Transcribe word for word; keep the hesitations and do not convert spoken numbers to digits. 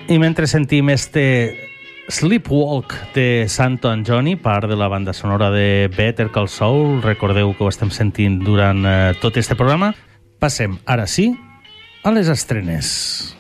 I mentre sentim este Sleepwalk de Santo Anjoni, part de la banda sonora de Better Call Saul, recordeu que ho estem sentint durant eh, tot este programa, passem, ara sí, a les estrenes.